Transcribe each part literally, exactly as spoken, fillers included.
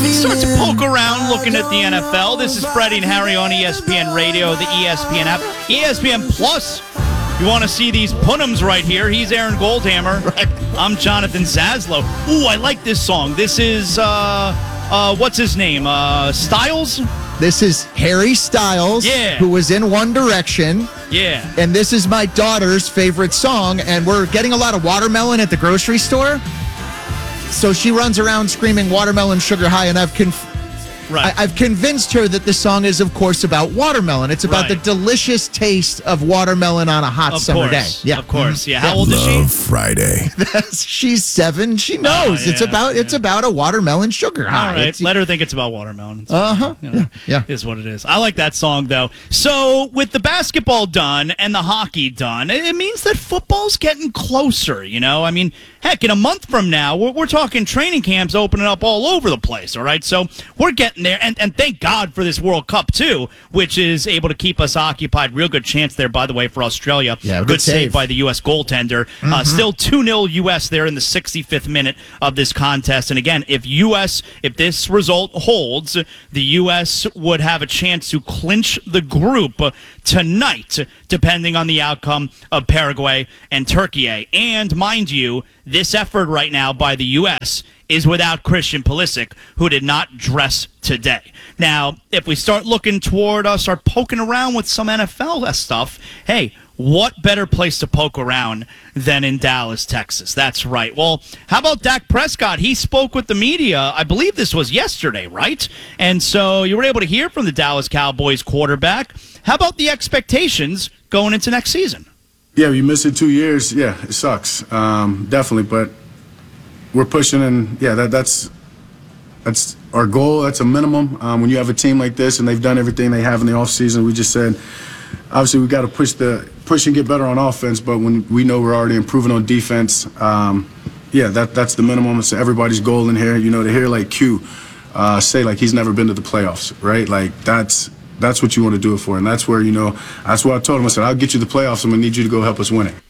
start to poke around looking at the N F L. This is Freddie and Harry on E S P N Radio, the E S P N app, E S P N Plus. You want to see these punums right here. He's Aaron Goldhammer. I'm Jonathan Zaslow. Ooh, I like this song. This is, uh, uh, what's his name? Uh, Styles? This is Harry Styles, yeah. who was in One Direction. Yeah. And this is my daughter's favorite song, and we're getting a lot of watermelon at the grocery store. So she runs around screaming watermelon sugar high, and I've conf- right. I- I've convinced her that the song is, of course, about watermelon. It's about right. the delicious taste of watermelon on a hot of summer course. day. Yeah, of course. Mm-hmm. Yeah. How yeah. old is she? Love Friday. She's seven. She knows Oh, it's yeah, about yeah. it's about a watermelon sugar high. All right, It's- let her think it's about watermelon. Uh huh. You know, yeah. yeah. Is what it is. I like that song though. So with the basketball done and the hockey done, it means that football's getting closer. You know, I mean, heck, in a month from now, we're, we're talking training camps opening up all over the place. All right, so we're getting there, and and thank God for this World Cup too, which is able to keep us occupied. Real good chance there, by the way, for Australia. Yeah, good good save. save by the U S goaltender. Mm-hmm. Uh, still two nil U S there in the sixty-fifth minute of this contest. And again, if U S if this result holds, the U S would have a chance to clinch the group tonight, depending on the outcome of Paraguay and Turkey. And mind you, this effort right now by the U S is without Christian Pulisic, who did not dress today. Now, if we start looking toward us, start poking around with some N F L stuff, hey, what better place to poke around than in Dallas, Texas? That's right. Well, how about Dak Prescott? He spoke with the media. I believe this was yesterday, right? And so you were able to hear from the Dallas Cowboys quarterback. How about the expectations going into next season? Yeah, you miss it two years. Yeah, it sucks. Um, definitely, but we're pushing, and yeah, that, that's that's our goal. That's a minimum. Um, when you have a team like this and they've done everything they have in the offseason, we just said, obviously, we got to push the push and get better on offense. But when we know we're already improving on defense, um, yeah, that that's the minimum. It's everybody's goal in here. You know, to hear like Q uh, say like he's never been to the playoffs, right? Like that's that's what you want to do it for, and that's where you know that's what I told him. I said, I'll get you the playoffs. I'm gonna need you to go help us win it.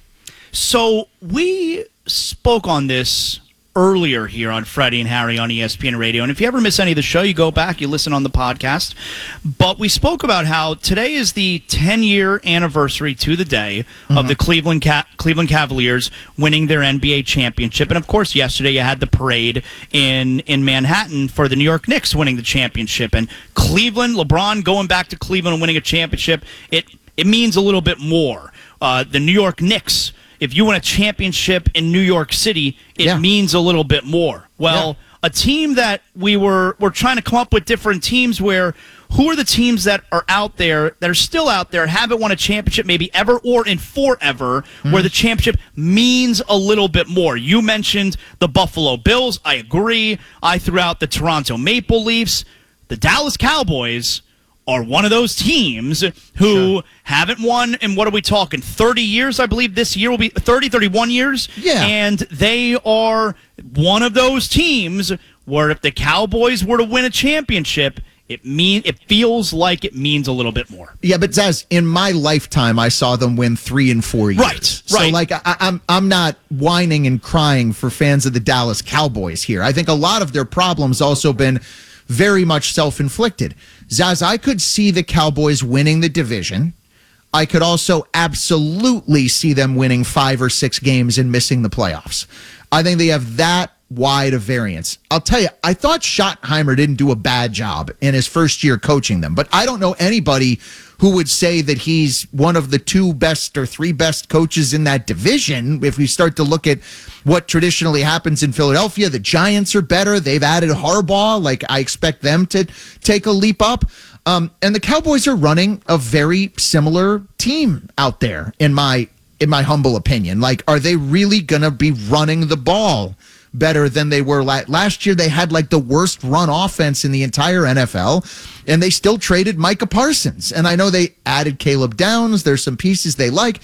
So we spoke on this earlier here on Freddie and Harry on E S P N Radio. And if you ever miss any of the show, you go back, you listen on the podcast. But we spoke about how today is the ten-year anniversary to the day mm-hmm. of the Cleveland Ca- Cleveland Cavaliers winning their N B A championship. And, of course, yesterday you had the parade in, in Manhattan for the New York Knicks winning the championship. And Cleveland, LeBron going back to Cleveland and winning a championship, it, it means a little bit more. Uh, the New York Knicks, if you win a championship in New York City, it yeah. means means a little bit more. Well, yeah. a team that we were we're trying to come up with different teams where who are the teams that are out there, that are still out there, haven't won a championship maybe ever or in forever, mm-hmm. where the championship means a little bit more. You mentioned the Buffalo Bills. I agree. I threw out the Toronto Maple Leafs. The Dallas Cowboys are one of those teams who sure. haven't won in, what are we talking, thirty years, I believe this year will be thirty, thirty-one years. Yeah. And they are one of those teams where if the Cowboys were to win a championship, it mean it feels like it means a little bit more. Yeah, but Zaz, in my lifetime, I saw them win three and four years. Right, so, right. like, I, I'm I'm not whining and crying for fans of the Dallas Cowboys here. I think a lot of their problems also been very much self-inflicted. Zaz, I could see the Cowboys winning the division. I could also absolutely see them winning five or six games and missing the playoffs. I think they have that wide of variance. I'll tell you, I thought Schottenheimer didn't do a bad job in his first year coaching them, but I don't know anybody who would say that he's one of the two best or three best coaches in that division. If we start to look at what traditionally happens in Philadelphia, the Giants are better. They've added Harbaugh. Like, I expect them to take a leap up. Um, and the Cowboys are running a very similar team out there, in my in my humble opinion. Like, are they really going to be running the ball better than they were la- last year? They had like the worst run offense in the entire N F L, and they still traded Micah Parsons. And I know they added Caleb Downs. There's some pieces they like.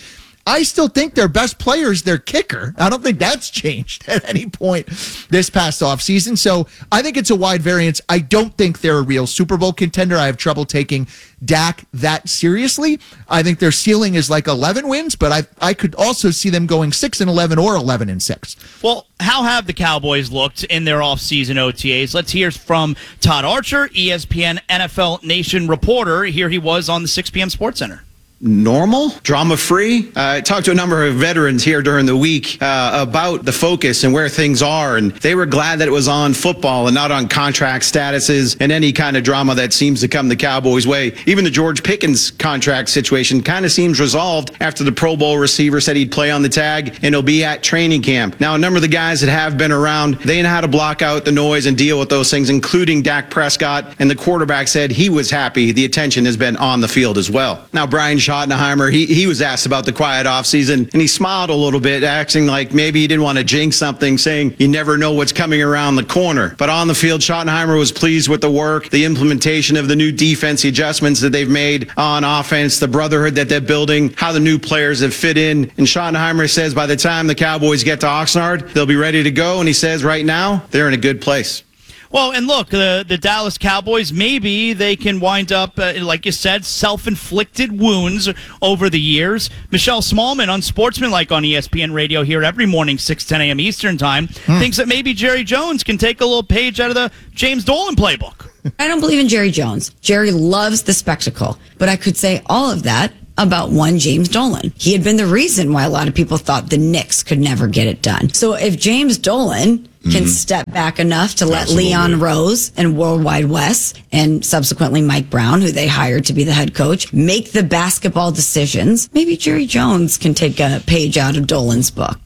I still think their best player is their kicker. I don't think that's changed at any point this past offseason. So I think it's a wide variance. I don't think they're a real Super Bowl contender. I have trouble taking Dak that seriously. I think their ceiling is like eleven wins, but I I could also see them going six and eleven or eleven and six. Well, how have the Cowboys looked in their offseason O T As? Let's hear from Todd Archer, E S P N N F L Nation reporter. Here he was on the six p.m. Sports Center. Normal, drama-free. Uh, I talked to a number of veterans here during the week uh, about the focus and where things are, and they were glad that it was on football and not on contract statuses and any kind of drama that seems to come the Cowboys' way. Even the George Pickens contract situation kind of seems resolved after the Pro Bowl receiver said he'd play on the tag and he'll be at training camp. Now, a number of the guys that have been around, they know how to block out the noise and deal with those things, including Dak Prescott, and the quarterback said he was happy the attention has been on the field as well. Now, Brian Schottenheimer, he, he was asked about the quiet offseason, and he smiled a little bit, acting like maybe he didn't want to jinx something, saying you never know what's coming around the corner. But on the field, Schottenheimer was pleased with the work, the implementation of the new defense, the adjustments that they've made on offense, the brotherhood that they're building, how the new players have fit in. And Schottenheimer says by the time the Cowboys get to Oxnard, they'll be ready to go. And he says right now, they're in a good place. Well, and look, the, the Dallas Cowboys, maybe they can wind up, uh, like you said, self-inflicted wounds over the years. Michelle Smallman, unsportsmanlike on E S P N Radio here every morning, six, ten a.m. Eastern time, hmm. thinks that maybe Jerry Jones can take a little page out of the James Dolan playbook. I don't believe in Jerry Jones. Jerry loves the spectacle, but I could say all of that about one James Dolan. He had been the reason why a lot of people thought the Knicks could never get it done. So if James Dolan can mm-hmm. step back enough to let Absolutely. Leon Rose and Worldwide Wes and subsequently Mike Brown, who they hired to be the head coach, make the basketball decisions, maybe Jerry Jones can take a page out of Dolan's book.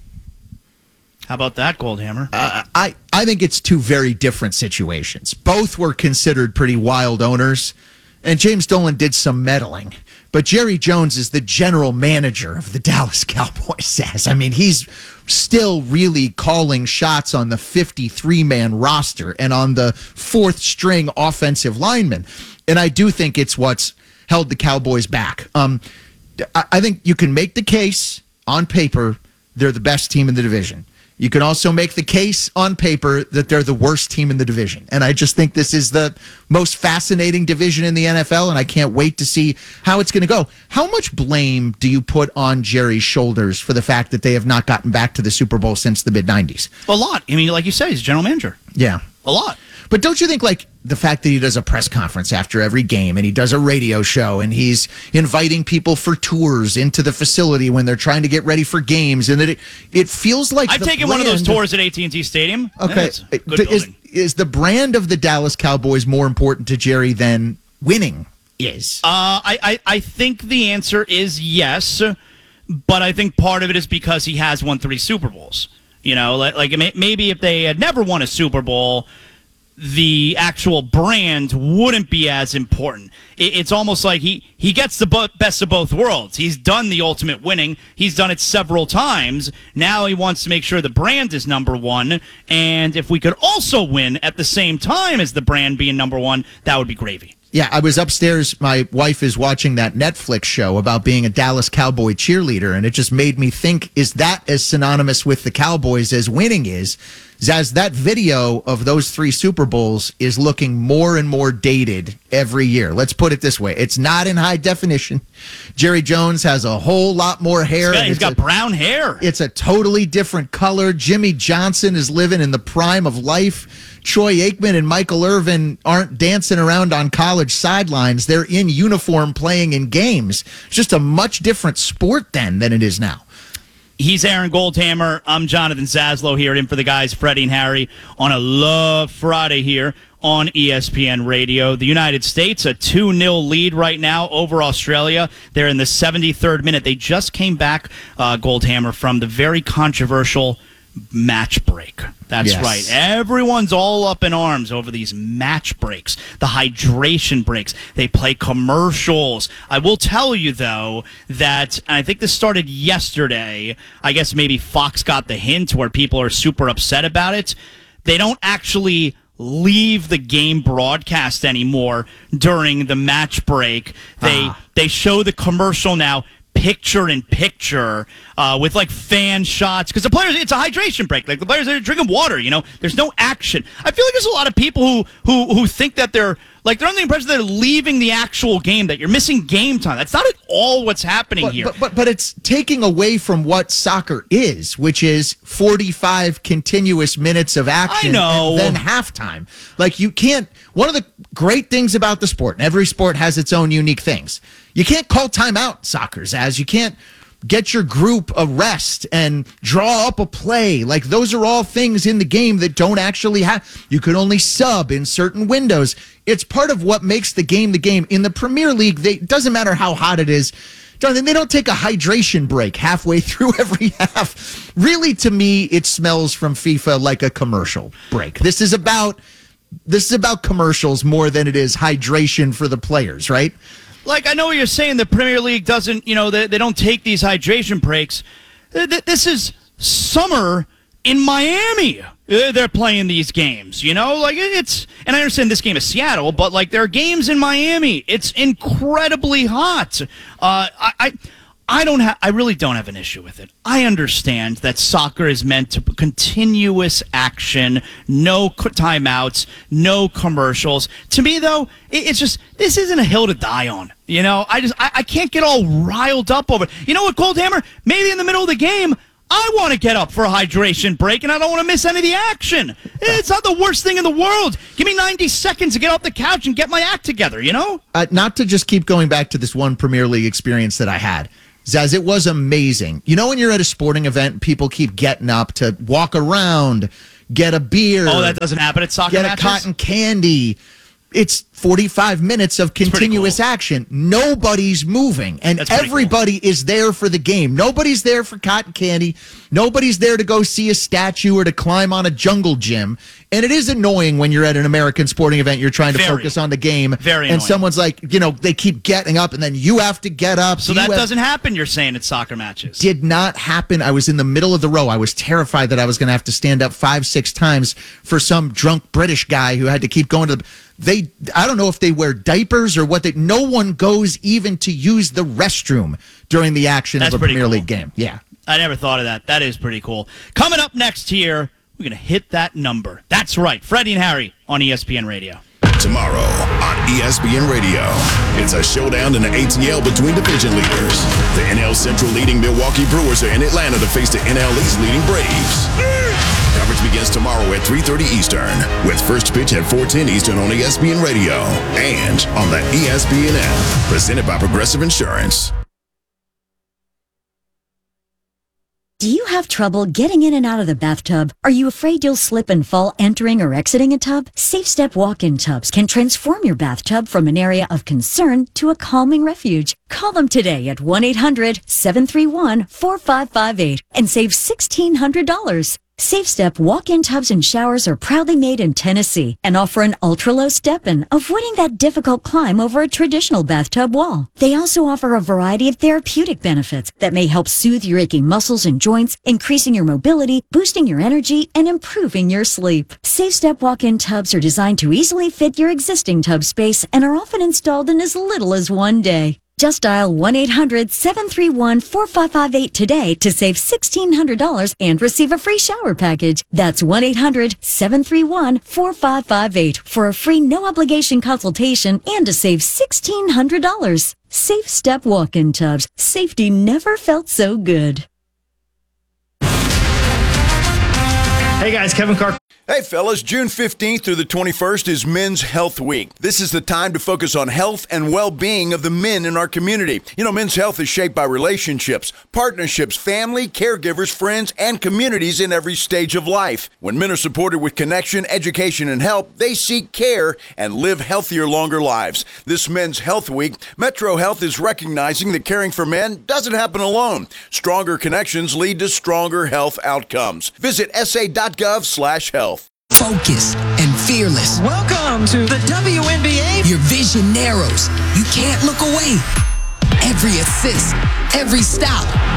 How about that, Goldhammer? Uh, I, I think it's two very different situations. Both were considered pretty wild owners, and James Dolan did some meddling. But Jerry Jones is the general manager of the Dallas Cowboys, Says. I mean, he's still really calling shots on the fifty-three man roster and on the fourth string offensive lineman. And I do think it's what's held the Cowboys back. Um, I think you can make the case on paper they're the best team in the division. You can also make the case on paper that they're the worst team in the division. And I just think this is the most fascinating division in the N F L, and I can't wait to see how it's going to go. How much blame do you put on Jerry's shoulders for the fact that they have not gotten back to the Super Bowl since the mid nineties? A lot. I mean, like you said, he's general manager. Yeah. A lot. But don't you think, like, the fact that he does a press conference after every game and he does a radio show and he's inviting people for tours into the facility when they're trying to get ready for games, and that it, it feels like I've taken one of those tours at A T and T Stadium. Okay. Yeah, good is, is the brand of the Dallas Cowboys more important to Jerry than winning is? Uh, I, I, I think the answer is yes, but I think part of it is because he has won three Super Bowls. You know, like, like maybe if they had never won a Super Bowl, the actual brand wouldn't be as important. It's almost like he, he gets the best of both worlds. He's done the ultimate winning. He's done it several times. Now he wants to make sure the brand is number one. And if we could also win at the same time as the brand being number one, that would be gravy. Yeah, I was upstairs. My wife is watching that Netflix show about being a Dallas Cowboy cheerleader, and it just made me think, is that as synonymous with the Cowboys as winning is? As that video of those three Super Bowls is looking more and more dated every year. Let's put it this way. It's not in high definition. Jerry Jones has a whole lot more hair. He's got, he's got a, brown hair. It's a totally different color. Jimmy Johnson is living in the prime of life. Troy Aikman and Michael Irvin aren't dancing around on college sidelines. They're in uniform playing in games. It's just a much different sport then than it is now. He's Aaron Goldhammer. I'm Jonathan Zaslow here in for the guys, Freddie and Harry, on a Love Friday here on E S P N Radio. The United States, a two nil lead right now over Australia. They're in the seventy-third minute. They just came back, uh, Goldhammer, from the very controversial match break. That's yes. right. Everyone's all up in arms over these match breaks, the hydration breaks. They play commercials. I will tell you, though, that I think this started yesterday. I guess maybe Fox got the hint where people are super upset about it. They don't actually leave the game broadcast anymore during the match break. They ah. they show the commercial now. picture in picture uh, with like fan shots because the players, it's a hydration break. Like the players are drinking water, you know, there's no action. I feel like there's a lot of people who who who think that they're like they're under the impression they're leaving the actual game, that you're missing game time. That's not at all what's happening but, here. But, but but it's taking away from what soccer is, which is forty-five continuous minutes of action I know. and then halftime. Like you can't. One of the great things about the sport, and every sport has its own unique things. You can't call timeout soccer, Zaz. You can't get your group a rest and draw up a play. Like those are all things in the game that don't actually have. You can only sub in certain windows. It's part of what makes the game the game. In the Premier League, they, it doesn't matter how hot it is. Jonathan, they don't take a hydration break halfway through every half. Really, to me, it smells from FIFA like a commercial break. This is about this is about commercials more than it is hydration for the players, right? Like, I know what you're saying. The Premier League doesn't, you know, they, they don't take these hydration breaks. This is summer in Miami. They're playing these games, you know? Like, it's, and I understand this game is Seattle, but, like, there are games in Miami. It's incredibly hot. Uh, I, I, I don't have, I really don't have an issue with it. I understand that soccer is meant to continuous action, no timeouts, no commercials. To me, though, it's just, this isn't a hill to die on. You know, I just, I, I can't get all riled up over it. You know what, Goldhammer? Maybe in the middle of the game, I want to get up for a hydration break, and I don't want to miss any of the action. It's not the worst thing in the world. Give me ninety seconds to get off the couch and get my act together, you know? Uh, not to just keep going back to this one Premier League experience that I had. Zaz, it was amazing. You know when you're at a sporting event, people keep getting up to walk around, get a beer. Oh, that doesn't happen at soccer Get matches? a cotton candy. It's forty-five minutes of continuous cool. action. Nobody's moving, and everybody cool. is there for the game. Nobody's there for cotton candy. Nobody's there to go see a statue or to climb on a jungle gym. And it is annoying when you're at an American sporting event, you're trying to Very. focus on the game. Very and annoying. someone's like, you know, they keep getting up, and then you have to get up. So you that have- doesn't happen, you're saying, at soccer matches? Did not happen. I was in the middle of the row. I was terrified that I was going to have to stand up five, six times for some drunk British guy who had to keep going to the... They, I don't know if they wear diapers or what. They, no one goes even to use the restroom during the action That's of a pretty Premier cool. League game. Yeah. I never thought of that. That is pretty cool. Coming up next here, we're going to hit that number. That's right. Freddie and Harry on E S P N Radio. Tomorrow on E S P N Radio, it's a showdown in the A T L between division leaders. The N L Central leading Milwaukee Brewers are in Atlanta to face the N L East leading Braves. Coverage begins tomorrow at three thirty Eastern, with first pitch at four ten Eastern on E S P N Radio and on the E S P N app, presented by Progressive Insurance. Do you have trouble getting in and out of the bathtub? Are you afraid you'll slip and fall entering or exiting a tub? Safe Step walk-in tubs can transform your bathtub from an area of concern to a calming refuge. Call them today at one eight hundred seven three one four five five eight and save sixteen hundred dollars. Safe Step walk-in tubs and showers are proudly made in Tennessee and offer an ultra-low step-in, avoiding that difficult climb over a traditional bathtub wall. They also offer a variety of therapeutic benefits that may help soothe your aching muscles and joints, increasing your mobility, boosting your energy, and improving your sleep. Safe Step walk-in tubs are designed to easily fit your existing tub space and are often installed in as little as one day. Just dial one eight hundred seven three one four five five eight today to save sixteen hundred dollars and receive a free shower package. That's one eight hundred seven three one four five five eight for a free no-obligation consultation and to save sixteen hundred dollars. Safe Step walk-in tubs. Safety never felt so good. Hey guys, Kevin Carr. Hey fellas, June fifteenth through the twenty-first is Men's Health Week. This is the time to focus on health and well-being of the men in our community. You know, men's health is shaped by relationships, partnerships, family, caregivers, friends, and communities in every stage of life. When men are supported with connection, education, and help, they seek care and live healthier, longer lives. This Men's Health Week, Metro Health is recognizing that caring for men doesn't happen alone. Stronger connections lead to stronger health outcomes. Visit s a dot gov slash health. Focused and fearless. Welcome to the W N B A. Your vision narrows. You can't look away. Every assist, every stop,